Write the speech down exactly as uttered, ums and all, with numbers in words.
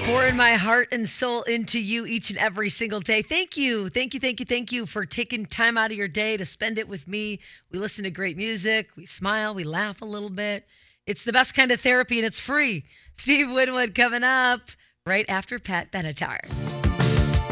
Pouring my heart and soul into you each and every single day. Thank you. Thank you. Thank you. Thank you for taking time out of your day to spend it with me. We listen to great music. We smile. We laugh a little bit. It's the best kind of therapy and it's free. Steve Winwood coming up right after Pat Benatar.